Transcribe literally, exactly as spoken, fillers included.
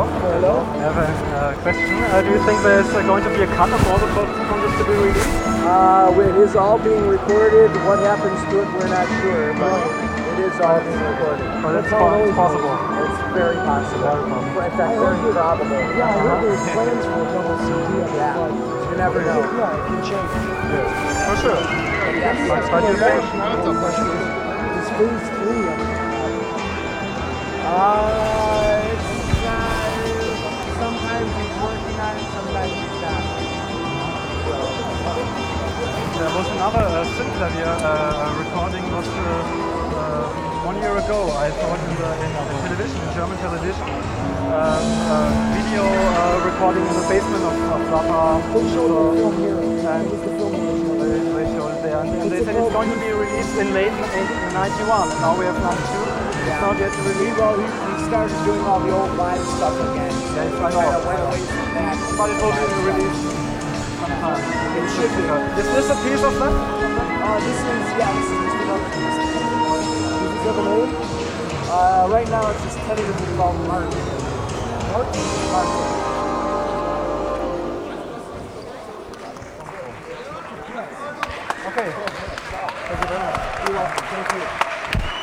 hello. Hello. I have a uh, question. Uh, do you think there's uh, going to be a cut of all the photos to be released? Uh, it is all being recorded. What happens to it, we're not sure, but it is all being recorded. But it's, po it's possible. It's very possible. Very possible. In fact, very probable. Yeah, I heard there's plans for a double C D of it, Yeah. but You never know. yeah, it can change. Yes, for sure. Yes. But, but you think? One question is, is phase three of it? Uh, it's, uh, sometimes he's working on it, sometimes he's not. There was another uh, Synthklavier uh, recording was uh, uh, one year ago. I saw it in the, in the television, in German television. Um, uh, video uh, recording in the basement of, of Zappa. They showed So, the film here. and It was the film they showed. they, they showed it there. And, and they said it's going to be released in late ninety-one. And now we have ninety-two. It's not yet released. Well, he, he started doing all the old live stuff again. Yes, I He know. kind of went away from that. But it will be released sometime. It should be. Is this a piece of that? Uh, this is, yeah, this is just another piece. Is this ever made? Uh, right now it's just tentatively called Mark. Mark? Mark. Okay. Thank you very much. You're welcome. Thank you.